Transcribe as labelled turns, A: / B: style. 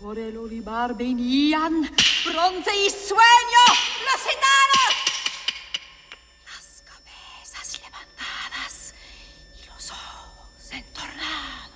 A: Por el olivar venían, bronce y sueño, los gitanos.